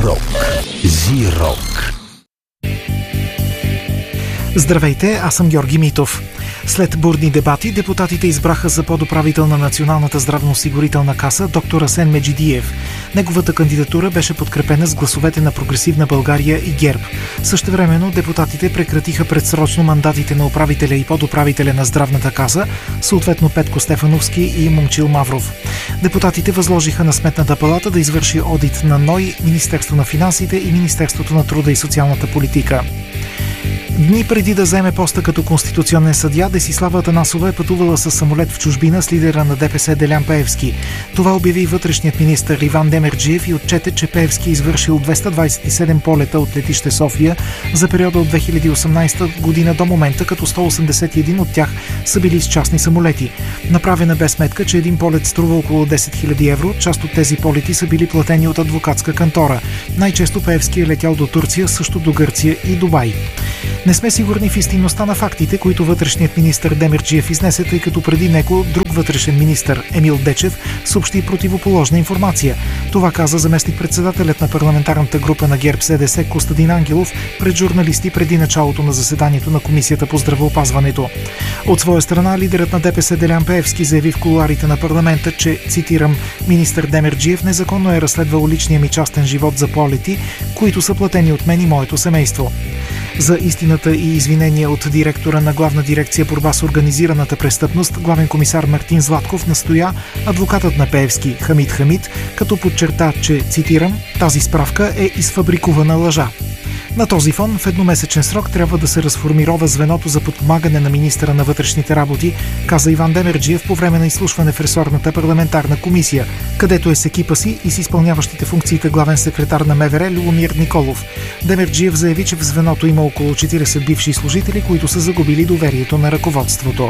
Рок. Зи-рок. Здравейте, аз съм Георги Митов. След бурни дебати, депутатите избраха за подуправител на Националната здравноосигурителна каса доктор Асен Меджидиев. Неговата кандидатура беше подкрепена с гласовете на Прогресивна България и ГЕРБ. Същевременно депутатите прекратиха предсрочно мандатите на управителя и подуправителя на здравната каса, съответно Петко Стефановски и Момчил Мавров. Депутатите възложиха на Сметната палата да извърши одит на НОИ, Министерство на финансите и Министерството на труда и социалната политика. Дни преди да заеме поста като конституционен съдия, Десислава Атанасова е пътувала със самолет в чужбина с лидера на ДПС Делян Пеевски. Това обяви вътрешният министър Иван Демерджиев и отчете, че Пеевски е извършил 227 полета от летище София за периода от 2018 година до момента, като 181 от тях са били с частни самолети. Направена бе сметка, че един полет струва около 10 000 евро. Част от тези полети са били платени от адвокатска кантора. Най-често Пеевски е летял до Турция, също до Гърция и Дубай. Не сме сигурни в истинността на фактите, които вътрешният министър Демерджиев изнесе, тъй като преди него друг вътрешен министър Емил Дечев съобщи противоположна информация. Това каза заместник-председателят на парламентарната група на ГЕРБ-СДС Костадин Ангелов пред журналисти преди началото на заседанието на Комисията по здравеопазването. От своя страна, лидерът на ДПС Делян Пеевски заяви в кулоарите на парламента, че, цитирам, министър Демерджиев незаконно е разследвал личния ми частен живот за полети, които са платени от мен и моето семейство. За истината и извинения от директора на Главна дирекция борба с организираната престъпност, главен комисар Мартин Златков настоя адвокатът на Пеевски Хамид Хамид, като подчерта, че, цитирам, тази справка е изфабрикувана лъжа. На този фон в едномесечен срок трябва да се разформирова звеното за подпомагане на министъра на вътрешните работи, каза Иван Демерджиев по време на изслушване в ресорната парламентарна комисия, където е с екипа си и с изпълняващите функциите главен секретар на МВР Любомир Николов. Демерджиев заяви, че в звеното има около 40 бивши служители, които са загубили доверието на ръководството.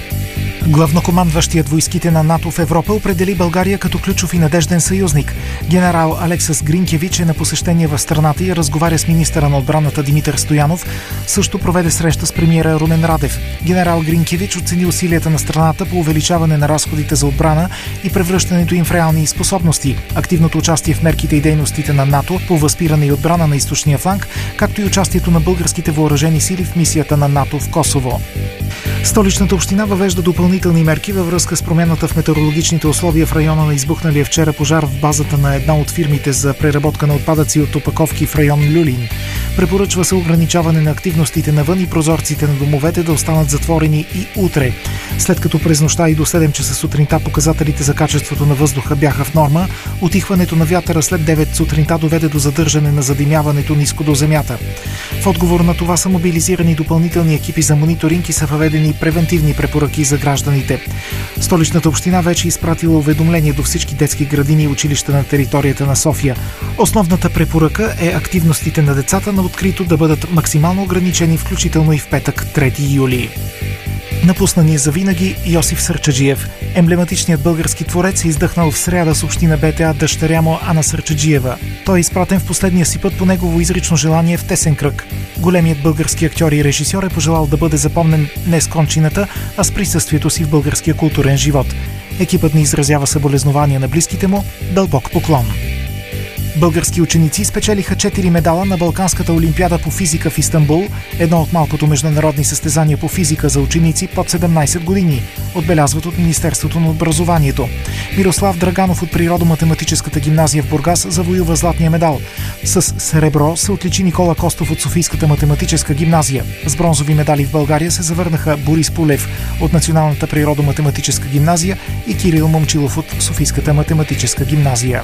Главнокомандващият войските на НАТО в Европа определи България като ключов и надежден съюзник. Генерал Алексас Гринкевич е на посещение в страната и разговаря с министъра на отбраната Димитър Стоянов. Също проведе среща с премиера Румен Радев. Генерал Гринкевич оцени усилията на страната по увеличаване на разходите за отбрана и превръщането им в реални способности, активното участие в мерките и дейностите на НАТО по възпиране и отбрана на източния фланг, както и участието на българските въоръжени сили в мисията на НАТО в Косово. Столичната община въвежда допълнителни мерки във връзка с промяната в метеорологичните условия в района на избухналия вчера пожар в базата на една от фирмите за преработка на отпадъци от опаковки в район Люлин. Препоръчва се ограничаване на активностите навън и прозорците на домовете да останат затворени и утре. След като през нощта и до 7 часа сутринта показателите за качеството на въздуха бяха в норма, утихването на вятъра след 9 сутринта доведе до задържане на задимяването ниско до земята. В отговор на това са мобилизирани допълнителни екипи за мониторинг и са въведени превентивни препоръки за гражданите. Столичната община вече изпратила уведомление до всички детски градини и училища на територията на София. Основната препоръка е активностите на децата на открито да бъдат максимално ограничени, включително и в петък, 3 юли. Напусна ни завинаги Йосиф Сърчаджиев. Емблематичният български творец е издъхнал в сряда, съобщи на БТА дъщеря му Ана Сърчаджиева. Той е изпратен в последния си път по негово изрично желание в тесен кръг. Големият български актьор и режисьор е пожелал да бъде запомнен не с кончината, а с присъствието си в българския културен живот. Екипът ни изразява съболезнования на близките му, дълбок поклон. Български ученици спечелиха 4 медала на Балканската олимпиада по физика в Истанбул, едно от малкото международни състезания по физика за ученици под 17 години, отбелязват от Министерството на образованието. Мирослав Драганов от Природо-математическата гимназия в Бургас завоюва златния медал. С сребро се отличи Никола Костов от Софийската математическа гимназия. С бронзови медали в България се завърнаха Борис Пулев от Националната природо-математическа гимназия и Кирил Момчилов от Софийската математическа гимназия.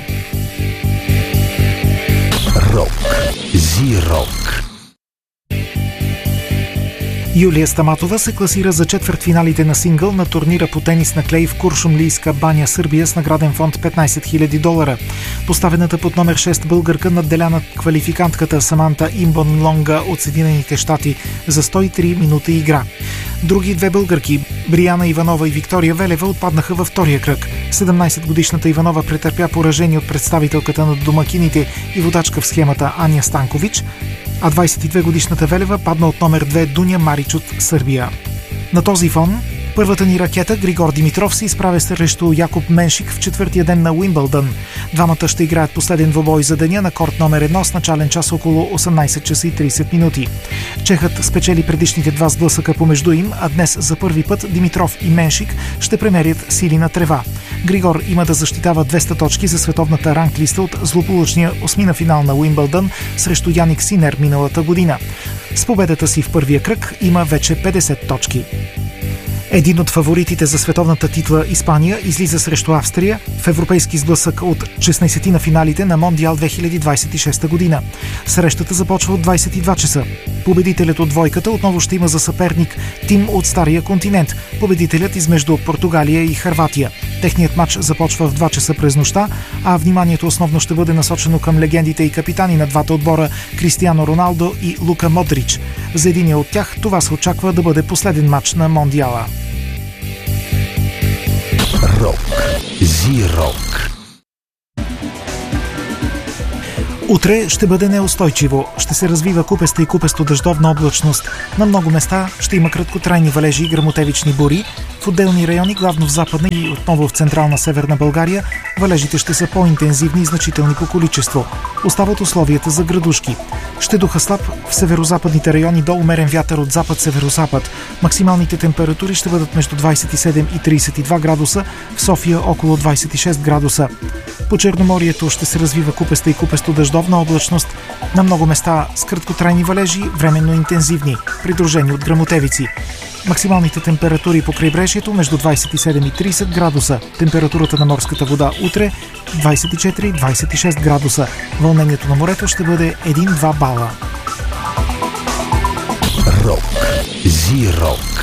Рок. Зи-рок. Юлия Стаматова се класира за четвъртфиналите на сингъл на турнира по тенис на клей в Куршумлийска баня, Сърбия, с награден фонд $15 000. Поставената под номер 6 българка надделя квалификантката Саманта Имбон Лонга от Съединените щати за 103 минути игра. Други две българки, Бриана Иванова и Виктория Велева, отпаднаха във втория кръг. 17-годишната Иванова претърпя поражение от представителката на домакините и водачка в схемата Аня Станкович, а 22-годишната Велева падна от номер 2 Дуня Марич от Сърбия. На този фон Първата ни ракета Григор Димитров се изправя срещу Якоб Меншик в четвъртия ден на Уимбълдън. Двамата ще играят последен двубой за деня на корт номер 1 с начален час около 18 часа и 30 минути. Чехът спечели предишните два сблъсъка помежду им, а днес за първи път Димитров и Меншик ще премерят сили на трева. Григор има да защитава 200 точки за световната ранглиста от злополучния осмина финал на Уимбълдън срещу Яник Синер миналата година. С победата си в първия кръг има вече 50 точки. Един от фаворитите за световната титла Испания излиза срещу Австрия в европейски сблъсък от 16 на финалите на Мондиал 2026 година. Срещата започва от 22 часа. Победителят от двойката отново ще има за съперник тим от Стария континент, победителят измежду Португалия и Хърватия. Техният матч започва в 2 часа през нощта, а вниманието основно ще бъде насочено към легендите и капитани на двата отбора Кристиано Роналдо и Лука Модрич. За единия от тях това се очаква да бъде последен матч на Мондиала. Рок. Зи-рок. Утре ще бъде неустойчиво. Ще се развива купеста и купесто-дъждовна облачност. На много места ще има краткотрайни валежи и гръмотевични бури. В отделни райони, главно в Западна и отново в Централна Северна България, валежите ще са по-интензивни и значителни по количество. Остават условията за градушки. Ще духа слаб в северозападните райони до умерен вятър от запад-северозапад. Максималните температури ще бъдат между 27 и 32 градуса, в София около 26 градуса. По Черноморието ще се развива купеста и купесто-дъждовна облачност. На много места с краткотрайни валежи, временно интензивни, придружени от гръмотевици. Максималните температури по крайбрежието между 27 и 30 градуса. Температурата на морската вода утре 24-26 градуса. Вълнението на морето ще бъде 1-2 бала. Рок. Зи-рок.